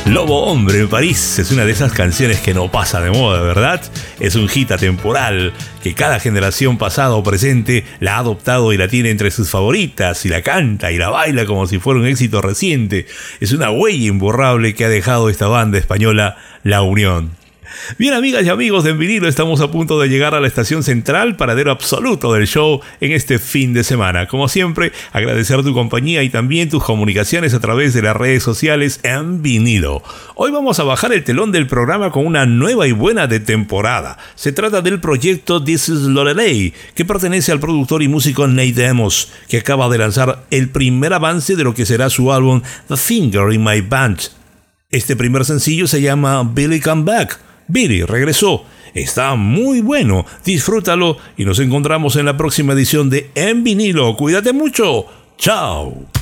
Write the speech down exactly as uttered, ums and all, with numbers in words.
Lobo Hombre en París es una de esas canciones que no pasa de moda, ¿verdad? Es un hit atemporal que cada generación pasada o presente la ha adoptado y la tiene entre sus favoritas y la canta y la baila como si fuera un éxito reciente. Es una huella imborrable que ha dejado esta banda española, La Unión. Bien, amigas y amigos de En Vinilo, estamos a punto de llegar a la estación central, paradero absoluto del show en este fin de semana. Como siempre, agradecer tu compañía y también tus comunicaciones a través de las redes sociales En Vinilo. Hoy vamos a bajar el telón del programa con una nueva y buena de temporada. Se trata del proyecto This Is Lorelei, que pertenece al productor y músico Nate Amos, que acaba de lanzar el primer avance de lo que será su álbum The Finger in My Band. Este primer sencillo se llama Billy Come Back. Billy regresó. Está muy bueno. Disfrútalo y nos encontramos en la próxima edición de En Vinilo. Cuídate mucho. Chao.